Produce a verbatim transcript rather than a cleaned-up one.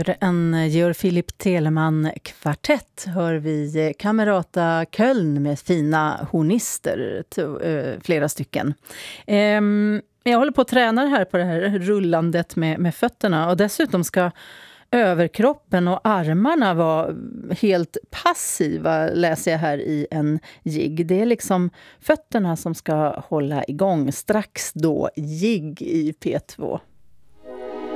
Ur en Georg Philipp Telemann-kvartett hör vi Camerata Köln med fina hornister, flera stycken. Jag håller på att träna här på det här rullandet med, med fötterna, och dessutom ska överkroppen och armarna vara helt passiva, läser jag här i en jigg. Det är liksom fötterna som ska hålla igång, strax då jigg i P två.